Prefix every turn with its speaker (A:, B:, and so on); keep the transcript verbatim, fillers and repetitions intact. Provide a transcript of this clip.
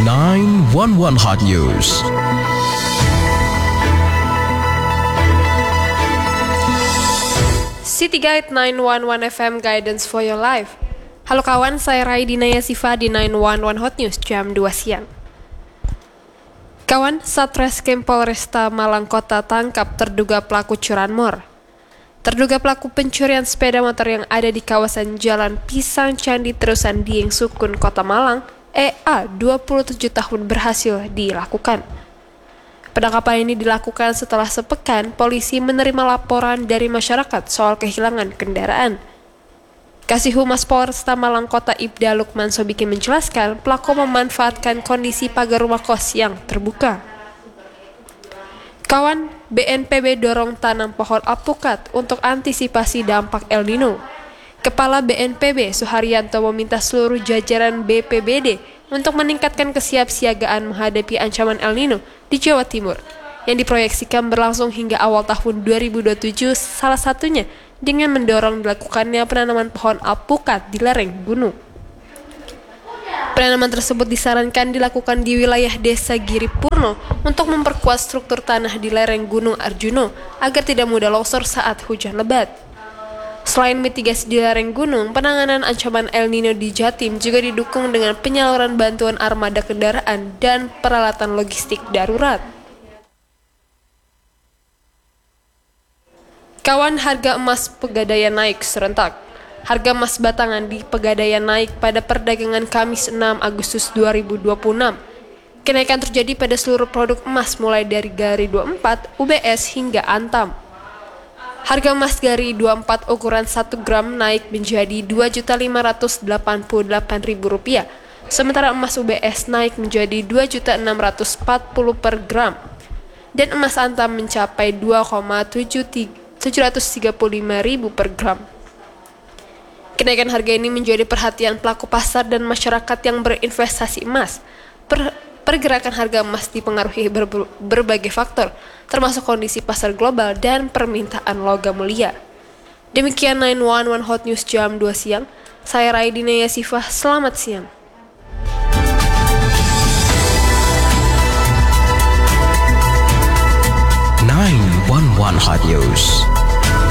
A: nine one one Hot News.
B: City Guide nine one one F M Guidance for Your Life. Halo kawan, saya Raidina Yasifa di nine one one Hot News jam dua siang. Kawan, Satreskrim Polresta Malang Kota tangkap terduga pelaku curanmor. Terduga pelaku pencurian sepeda motor yang ada di kawasan Jalan Pisang Candi Terusan Dieng Sukun, Kota Malang, E A dua puluh tujuh tahun berhasil dilakukan. Penangkapan ini dilakukan setelah sepekan polisi menerima laporan dari masyarakat soal kehilangan kendaraan. Kasih Humas Polresta Malang Kota Ibda Lukman Sobikin menjelaskan pelaku memanfaatkan kondisi pagar rumah kos yang terbuka. Kawan, B N P B dorong tanam pohon alpukat untuk antisipasi dampak El Nino. Kepala B N P B Suharyanto meminta seluruh jajaran B P B D untuk meningkatkan kesiapsiagaan menghadapi ancaman El Nino di Jawa Timur yang diproyeksikan berlangsung hingga awal tahun dua ribu dua puluh tujuh, salah satunya dengan mendorong dilakukannya penanaman pohon alpukat di lereng gunung. Penanaman tersebut disarankan dilakukan di wilayah Desa Giripurno untuk memperkuat struktur tanah di lereng Gunung Arjuno agar tidak mudah longsor saat hujan lebat. Selain mitigasi di lereng gunung, penanganan ancaman El Nino di Jatim juga didukung dengan penyaluran bantuan armada kendaraan dan peralatan logistik darurat. Kawan, harga emas Pegadaian naik serentak. Harga emas batangan di Pegadaian naik pada perdagangan Kamis enam Agustus dua ribu dua puluh enam. Kenaikan terjadi pada seluruh produk emas mulai dari Gari dua puluh empat, U B S hingga Antam. Harga emas Gari dua puluh empat ukuran satu gram naik menjadi dua juta lima ratus delapan puluh delapan ribu rupiah, sementara emas U B S naik menjadi dua juta enam ratus empat puluh per gram, dan emas Antam mencapai dua juta tujuh ratus tiga puluh lima ribu per gram. Kenaikan harga ini menjadi perhatian pelaku pasar dan masyarakat yang berinvestasi emas. Per pergerakan harga emas dipengaruhi ber berbagai faktor, termasuk kondisi pasar global dan permintaan logam mulia. Demikian nine one one Hot News jam dua siang. Saya Raidina Yasifah, selamat siang.
A: nine one one Hot News.